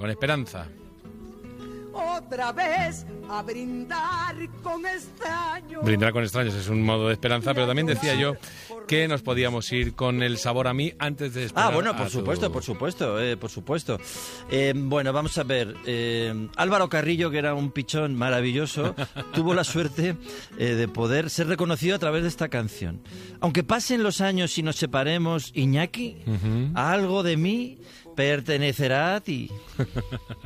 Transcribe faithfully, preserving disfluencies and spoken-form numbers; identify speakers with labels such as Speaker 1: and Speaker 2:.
Speaker 1: con esperanza.
Speaker 2: Otra vez a brindar con extraños.
Speaker 1: Brindar con extraños es un modo de esperanza, pero también decía yo que nos podíamos ir con el sabor a mí antes de esperar.
Speaker 3: Ah, bueno, por
Speaker 1: a
Speaker 3: supuesto,
Speaker 1: tu...
Speaker 3: por supuesto, eh, por supuesto. Eh, bueno, vamos a ver. Eh, Álvaro Carrillo, que era un pichón maravilloso, tuvo la suerte eh, de poder ser reconocido a través de esta canción. Aunque pasen los años y nos separemos, Iñaki,
Speaker 1: Uh-huh.
Speaker 3: algo de mí pertenecerá a ti.